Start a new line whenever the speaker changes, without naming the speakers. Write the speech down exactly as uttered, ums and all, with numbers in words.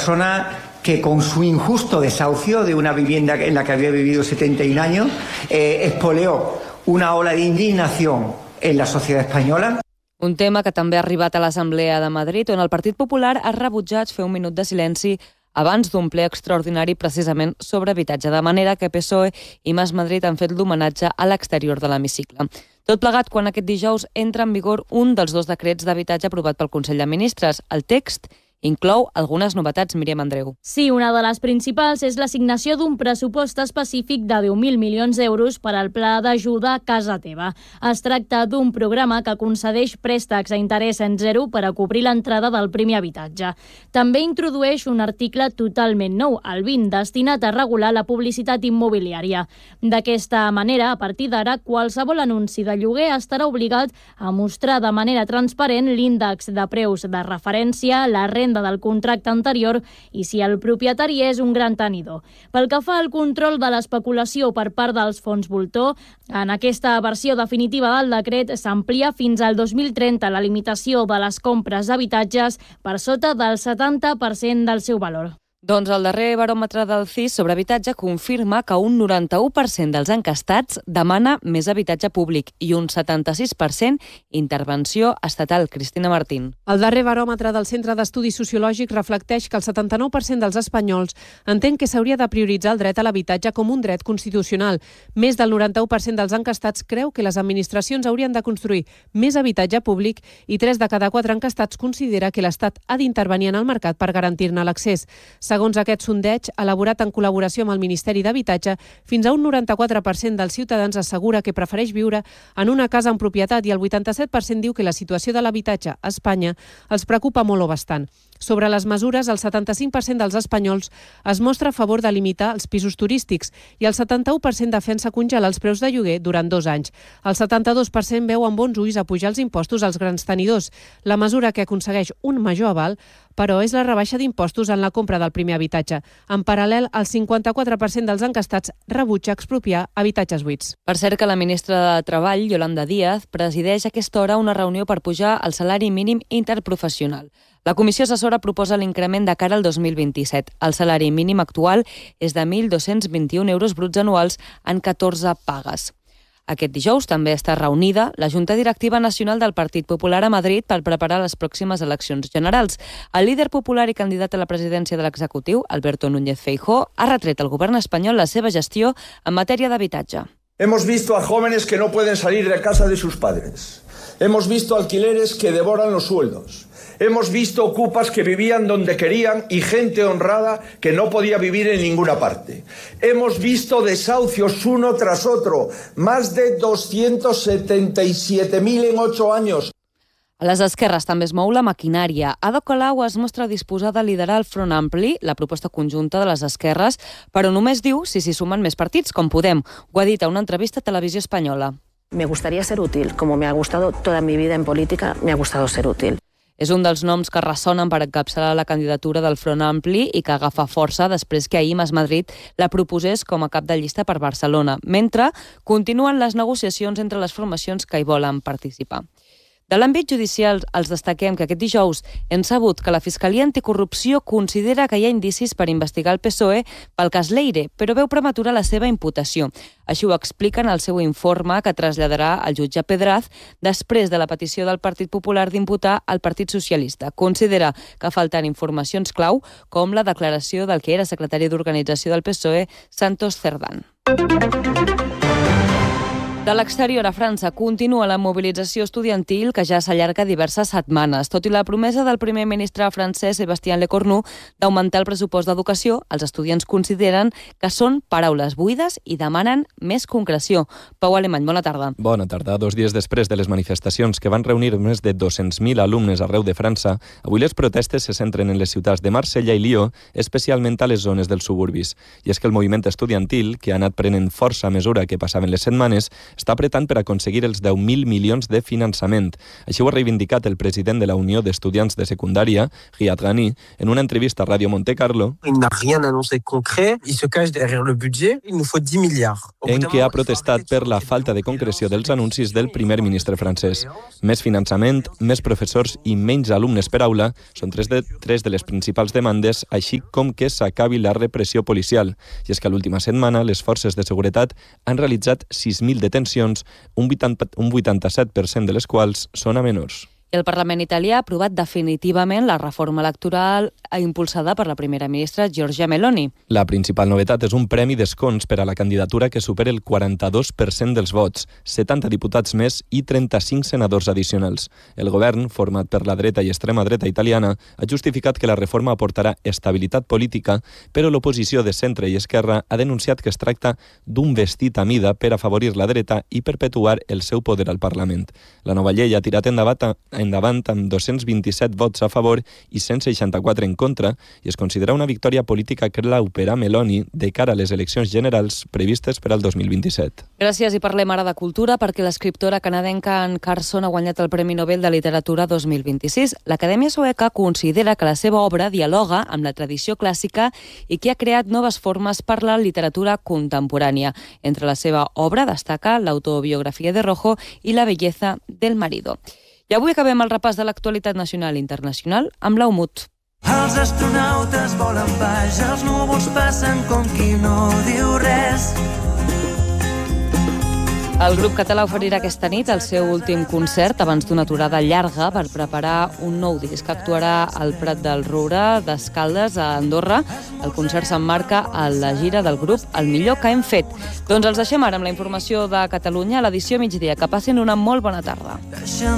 persona que con su injusto desahucio de una vivienda en la que había vivido setenta y un años, eh, expolió una ola d'indignació en la societat espanyola.
Un tema que també ha arribat a l'Assemblea de Madrid, on el Partit Popular ha rebutjat fer un minut de silenci abans d'un ple extraordinari precisament sobre habitatge, de manera que P S O E i Mas Madrid han fet l'homenatge a l'exterior de l'hemicicle. Tot plegat quan aquest dijous entra en vigor un dels dos decrets d'habitatge aprovat pel Consell de Ministres. El text inclou algunes novetats, Míriam Andreu.
Sí, una de les principals és l'assignació d'un pressupost específic de deu mil milions d'euros per al Pla d'Ajuda a Casa Teva. Es tracta d'un programa que concedeix préstecs a interès en zero per a cobrir l'entrada del primer habitatge. També introdueix un article totalment nou, el vint, destinat a regular la publicitat immobiliària. D'aquesta manera, a partir d'ara, qualsevol anunci de lloguer estarà obligat a mostrar de manera transparent l'índex de preus de referència, la renda del contracte anterior i si el propietari és un gran tenidor. Pel que fa al control de l'especulació per part dels fons voltor, en aquesta versió definitiva del decret s'amplia fins al dos mil trenta la limitació de les compres d'habitatges per sota del setanta per cent del seu valor.
Doncs el darrer baròmetre del C I S sobre habitatge confirma que un noranta-u per cent dels encastats demana més habitatge públic i un setanta-sis per cent intervenció estatal. Cristina Martín.
El darrer baròmetre del Centre d'Estudis Sociològics reflecteix que el setanta-nou per cent dels espanyols entén que s'hauria de prioritzar el dret a l'habitatge com un dret constitucional. Més del noranta-u per cent dels encastats creu que les administracions haurien de construir més habitatge públic i tres de cada quatre encastats considera que l'Estat ha d'intervenir en el mercat per garantir-ne l'accés. Segons aquest sondeig, elaborat en col·laboració amb el Ministeri d'Habitatge, fins a un noranta-quatre per cent dels ciutadans assegura que prefereix viure en una casa en propietat i el vuitanta-set per cent diu que la situació de l'habitatge a Espanya els preocupa molt o bastant. Sobre les mesures, el setanta-cinc per cent dels espanyols es mostra a favor de limitar els pisos turístics i el setanta-u per cent defensa congelar els preus de lloguer durant dos anys. El setanta-dos per cent veu amb bons ulls apujar els impostos als grans tenidors. La mesura que aconsegueix un major aval, però, és la rebaixa d'impostos en la compra del primer habitatge. En paral·lel, el cinquanta-quatre per cent dels encastats rebutja expropiar habitatges buits.
Per cert que la ministra de Treball, Yolanda Díaz, presideix a aquesta hora una reunió per pujar el salari mínim interprofessional. La comissió assessora proposa l'increment de cara al dos mil vint-i-set. El salari mínim actual és de mil dos-cents vint-i-un euros bruts anuals en catorze pagues. Aquest dijous també està reunida la Junta Directiva Nacional del Partit Popular a Madrid per preparar les pròximes eleccions generals. El líder popular i candidat a la presidència de l'executiu, Alberto Núñez Feijóo, ha retret al govern espanyol la seva gestió en matèria d'habitatge.
Hemos visto a jóvenes que no pueden salir de casa de sus padres. Hemos visto alquileres que devoran los sueldos. Hemos visto ocupas que vivían donde querían y gente honrada que no podía vivir en ninguna parte. Hemos visto desahucios uno tras otro, más de doscientos setenta y siete mil en ocho años.
A les esquerres també es mou la maquinària. Ada Colau es mostra disposada a liderar el Front Ampli, la proposta conjunta de les esquerres, però només diu si s'hi sumen més partits, com Podem. Ho ha dit a una entrevista a Televisió Espanyola.
Me gustaría ser útil, como me ha gustado toda mi vida en política, me ha gustado ser útil.
És un dels noms que ressonen per encapçalar la candidatura del Front Ampli i que agafa força després que ahir Mas Madrid la proposés com a cap de llista per Barcelona, mentre continuen les negociacions entre les formacions que hi volen participar. De l'àmbit judicial, els destaquem que aquest dijous hem sabut que la Fiscalia Anticorrupció considera que hi ha indicis per investigar el P S O E pel cas Leire, però veu prematura la seva imputació. Així ho explica en el seu informe que traslladarà al jutge Pedraz després de la petició del Partit Popular d'imputar al Partit Socialista. Considera que falten informacions clau, com la declaració del que era secretari d'organització del P S O E, Santos Cerdán. De l'exterior a França continua la mobilització estudiantil que ja s'allarga diverses setmanes. Tot i la promesa del primer ministre francès Sébastien Lecornu d'augmentar el pressupost d'educació, els estudiants consideren que són paraules buides i demanen més concreció. Pau Alemany, bona tarda.
Bona tarda. Dos dies després de les manifestacions que van reunir més de dos-cents mil alumnes arreu de França, avui les protestes se centren en les ciutats de Marsella i Lió, especialment a les zones dels suburbis. I és que el moviment estudiantil, que ha anat prenent força a mesura que passaven les setmanes, està apretant per aconseguir els deu mil milions de finançament. Així ho ha reivindicat el president de la Unió d'Estudiants de Secundària, Riyad Ghani, en una entrevista a Radio Monte Carlo,
Il n'a rien annoncé de concret, il se cache derrière le budget, il nous faut dix milliards.
en què ha protestat per la falta de concreció dels anuncis del primer ministre francès. Més finançament, més professors i menys alumnes per aula són tres de, tres de les principals demandes, així com que s'acabi la repressió policial. I és que l'última setmana les forces de seguretat han realitzat sis mil detencions, un vuitanta-set per cent de les quals són a menors.
El Parlament italià ha aprovat definitivament la reforma electoral impulsada per la primera ministra Giorgia Meloni.
La principal novetat és un premi d'escons per a la candidatura que supera el quaranta-dos per cent dels vots, setanta diputats més i trenta-cinc senadors addicionals. El govern, format per la dreta i extrema dreta italiana, ha justificat que la reforma aportarà estabilitat política, però l'oposició de centre i esquerra ha denunciat que es tracta d'un vestit a mida per afavorir la dreta i perpetuar el seu poder al Parlament. La nova llei ha tirat endavant endavant amb dos-cents vint-i-set vots a favor i cent seixanta-quatre en contra i es considera una victòria política clau per a Meloni de cara a les eleccions generals previstes per al dos mil vint-i-set.
Gràcies, i parlem ara de cultura perquè l'escriptora canadenca Anne Carson ha guanyat el Premi Nobel de Literatura dos mil vint-i-sis. L'Acadèmia Sueca considera que la seva obra dialoga amb la tradició clàssica i que ha creat noves formes per la literatura contemporània. Entre la seva obra destaca l'autobiografia de Rojo i La belleza del marido. I avui acabem el repàs de l'actualitat nacional i internacional amb l'Aumut.
Els astronautes volen baix, els núvols passen com qui no diu res.
El grup català oferirà aquesta nit el seu últim concert abans d'una aturada llarga per preparar un nou disc. Actuarà al Prat del Roure d'Escaldes, a Andorra. El concert s'emmarca a la gira del grup El millor que hem fet. Doncs els deixem ara amb la informació de Catalunya a l'edició migdia. Que passin una molt bona tarda.